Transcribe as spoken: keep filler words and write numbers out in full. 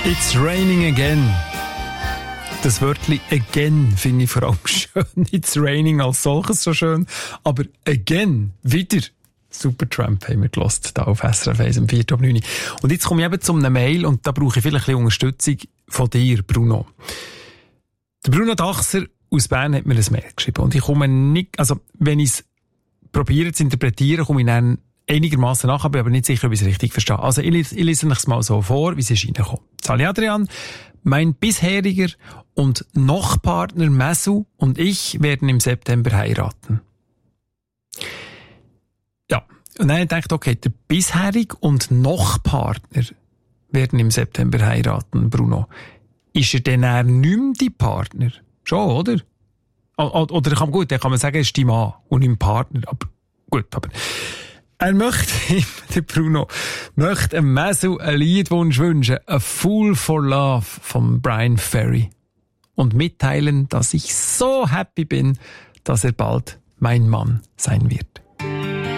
It's raining again. Das Wörtchen again finde ich vor allem schön. It's raining als solches so schön. Aber again, wieder. Supertramp haben wir gehört, hier auf S R F eins am vier ab neun. Und jetzt komme ich eben zu einem Mail und da brauche ich vielleicht ein bisschen Unterstützung von dir, Bruno. Der Bruno Dachser aus Bern hat mir ein Mail geschrieben und ich komme nicht, also wenn ich es probiere zu interpretieren, komme ich dann einigermaßen nach, aber ich bin nicht sicher, ob ich es richtig verstehe. Also ich, ich lese es mal so vor, wie es ist reingekommen. Sali Adrian, mein bisheriger und Noch-Partner Messu und ich werden im September heiraten. Ja, und dann habe ich gedacht, okay, der bisherige und Noch-Partner werden im September heiraten, Bruno. Ist er denn eher nicht mehr dein Partner? Schon, oder? Oder kann man, gut, dann kann man sagen, er ist dein Mann und nicht Partner. Aber gut, aber er möchte, der Bruno, möchte einem Messu einen Liedwunsch wünschen. A Fool for Love von Brian Ferry. Und mitteilen, dass ich so happy bin, dass er bald mein Mann sein wird.